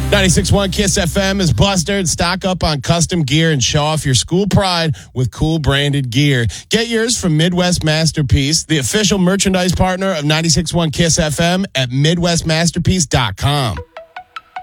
96.1 KISS FM is Buster. Stock up on custom gear and show off your school pride with cool branded gear. Get yours from Midwest Masterpiece, the official merchandise partner of 96.1 KISS FM at MidwestMasterpiece.com.